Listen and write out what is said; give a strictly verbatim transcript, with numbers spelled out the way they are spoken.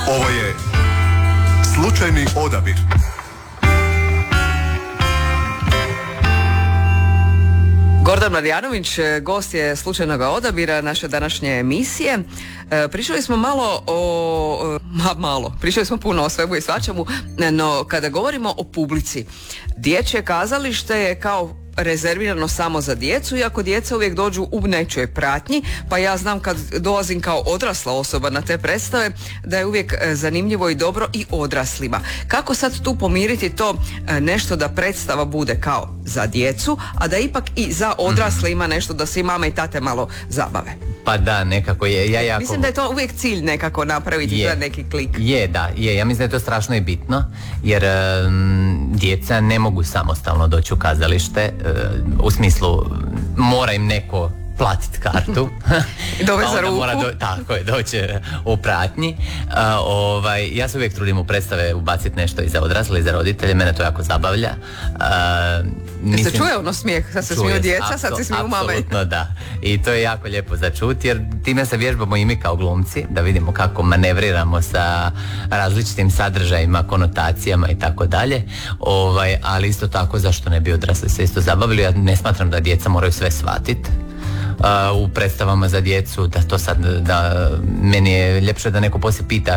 Ovo je slučajni odabir. Gordan Marjanović, gost je slučajnog odabira naše današnje emisije. E, pričali smo malo o... Ma malo, pričali smo puno o svemu i svačemu, no kada govorimo o publici, dječje kazalište je kao rezervirano samo za djecu, iako djeca uvijek dođu u nečijoj pratnji, pa ja znam kad dolazim kao odrasla osoba na te predstave da je uvijek zanimljivo i dobro i odraslima. Kako sad tu pomiriti to nešto da predstava bude kao za djecu, a da ipak i za odrasle ima nešto da se i mama i tate malo zabave? Pa da, nekako je. Ja jako... Mislim da je to uvijek cilj nekako napraviti je, neki klik. Je, da, je. Ja mislim da je to strašno i bitno, jer um, djeca ne mogu samostalno doći u kazalište, um, u smislu mora im neko platiti kartu. Dove za ruku. Mora do, tako je, doći u pratnji. Uh, ovaj, ja se uvijek trudim u predstave ubaciti nešto i za odrasle i za roditelje, mene to jako zabavlja. Uh, Mislim, se čuje ono smijeh, sad se smiju djeca, apso, sad se smiju mame. Apsolutno da. I to je jako lijepo za čuti, jer time se vježbamo i mi kao glumci, da vidimo kako manevriramo sa različitim sadržajima, konotacijama i tako dalje. Ovaj, ali isto tako zašto ne bi odrasli se isto zabavili. Ja ne smatram da djeca moraju sve shvatiti. Uh, u predstavama za djecu, da to sad, da meni je ljepše da neko poslije pita